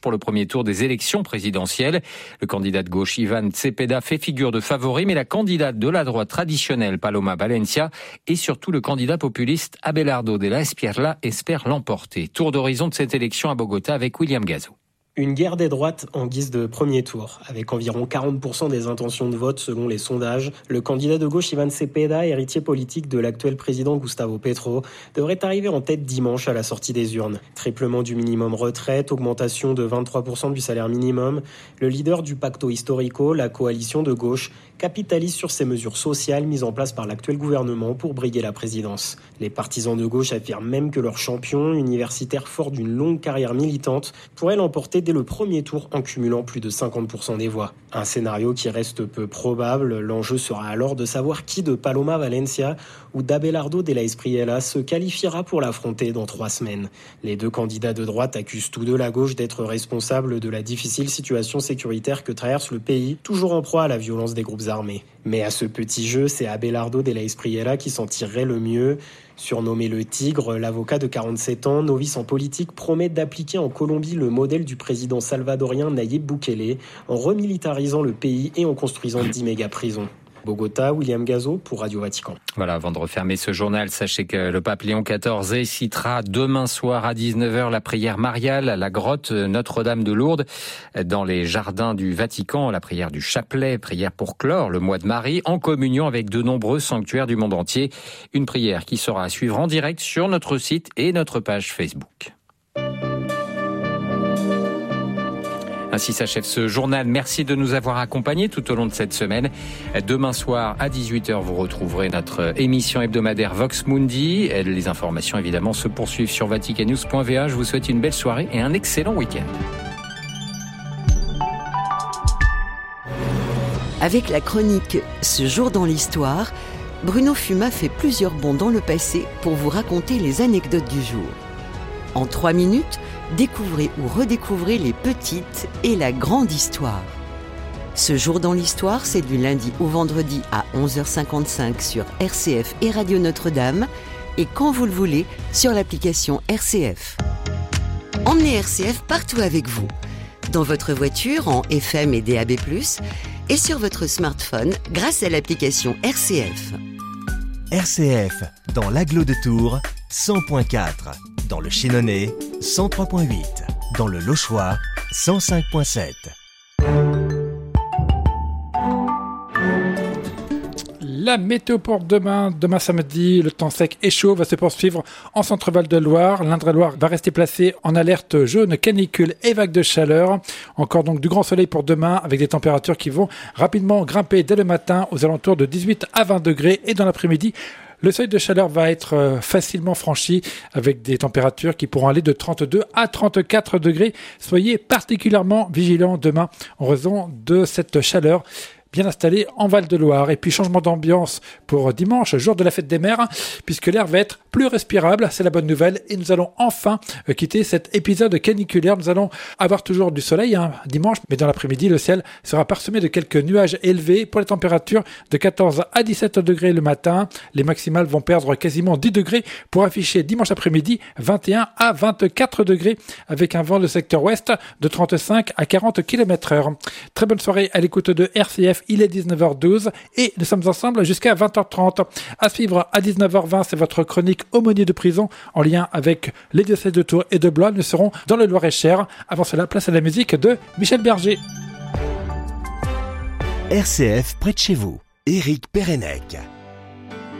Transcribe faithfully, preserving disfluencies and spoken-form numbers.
pour le premier tour des élections présidentielles. Le candidat de gauche Ivan Cepeda fait figure de favori, mais la candidate de la droite traditionnelle Paloma Valencia et surtout le candidat populiste Abelardo de la Espriella espèrent l'emporter. Tour d'horizon de cette élection à Bogota avec William Gazo. Une guerre des droites en guise de premier tour. Avec environ quarante pour cent des intentions de vote selon les sondages, le candidat de gauche Ivan Cepeda, héritier politique de l'actuel président Gustavo Petro, devrait arriver en tête dimanche à la sortie des urnes. Triplement du minimum retraite, augmentation de vingt-trois pour cent du salaire minimum, le leader du Pacto Histórico, la coalition de gauche, capitalise sur ces mesures sociales mises en place par l'actuel gouvernement pour briguer la présidence. Les partisans de gauche affirment même que leur champion, universitaire fort d'une longue carrière militante, pourrait l'emporter dès le premier tour en cumulant plus de cinquante pour cent des voix. Un scénario qui reste peu probable. L'enjeu sera alors de savoir qui de Paloma Valencia ou d'Abelardo de la Espriella se qualifiera pour l'affronter dans trois semaines. Les deux candidats de droite accusent tous deux la gauche d'être responsables de la difficile situation sécuritaire que traverse le pays, toujours en proie à la violence des groupes armés. Mais à ce petit jeu, c'est Abelardo de la Espriella qui s'en tirerait le mieux. Surnommé le Tigre, l'avocat de quarante-sept ans, novice en politique, promet d'appliquer en Colombie le modèle du président salvadorien Nayib Bukele en remilitarisant le pays et en construisant dix méga-prisons. Bogota, William Gazo pour Radio Vatican. Voilà, avant de refermer ce journal, sachez que le pape Léon quatorze citera demain soir à dix-neuf heures la prière mariale à la grotte Notre-Dame de Lourdes dans les jardins du Vatican, la prière du chapelet, prière pour clore le mois de Marie en communion avec de nombreux sanctuaires du monde entier. Une prière qui sera à suivre en direct sur notre site et notre page Facebook. Ainsi s'achève ce journal. Merci de nous avoir accompagnés tout au long de cette semaine. Demain soir à dix-huit heures, vous retrouverez notre émission hebdomadaire Vox Mundi. Les informations évidemment se poursuivent sur vaticannews point v a. Je vous souhaite une belle soirée et un excellent week-end. Avec la chronique Ce jour dans l'histoire, Bruno Fuma fait plusieurs bonds dans le passé pour vous raconter les anecdotes du jour. En trois minutes, découvrez ou redécouvrez les petites et la grande histoire. Ce jour dans l'histoire, c'est du lundi au vendredi à onze heures cinquante-cinq sur R C F et Radio Notre-Dame et quand vous le voulez sur l'application R C F. Emmenez R C F partout avec vous, dans votre voiture en F M et D A B plus, et sur votre smartphone grâce à l'application R C F. R C F, dans l'Agglo de Tours, cent point quatre. Dans le Chénonais, cent trois point huit. Dans le Lochois, cent cinq point sept. La météo pour demain, demain samedi, le temps sec et chaud va se poursuivre en Centre-Val de Loire. L'Indre-et-Loire va rester placé en alerte jaune, canicule et vague de chaleur. Encore donc du grand soleil pour demain avec des températures qui vont rapidement grimper dès le matin aux alentours de dix-huit à vingt degrés et dans l'après-midi. Le seuil de chaleur va être facilement franchi avec des températures qui pourront aller de trente-deux à trente-quatre degrés. Soyez particulièrement vigilants demain en raison de cette chaleur bien installé en Val-de-Loire. Et puis changement d'ambiance pour dimanche, jour de la fête des mères, puisque l'air va être plus respirable, c'est la bonne nouvelle, et nous allons enfin quitter cet épisode caniculaire. Nous allons avoir toujours du soleil hein, dimanche, mais dans l'après-midi, le ciel sera parsemé de quelques nuages élevés pour les températures de quatorze à dix-sept degrés le matin. Les maximales vont perdre quasiment dix degrés pour afficher dimanche après-midi vingt et un à vingt-quatre degrés avec un vent de secteur ouest de trente-cinq à quarante kilomètres heure. Très bonne soirée à l'écoute de R C F. Il est dix-neuf heures douze et nous sommes ensemble jusqu'à vingt heures trente. À suivre à dix-neuf heures vingt, c'est votre chronique Aumônier de prison en lien avec les diocèses de Tours et de Blois. Nous serons dans le Loir-et-Cher. Avant cela, place à la musique de Michel Berger. R C F près de chez vous. Éric Pérenec.